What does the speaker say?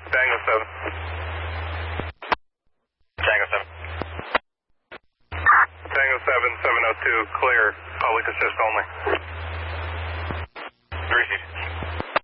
Tango 7. Tango 7. Tango 7, 702, clear. Public assist only. Receive.